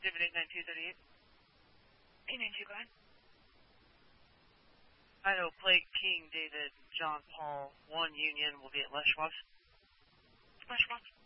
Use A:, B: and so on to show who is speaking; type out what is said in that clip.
A: David 89238.
B: 892, go ahead.
A: Idaho Plate King David John Paul 1 Union will be at Les Schwab's.
B: Les Schwab's.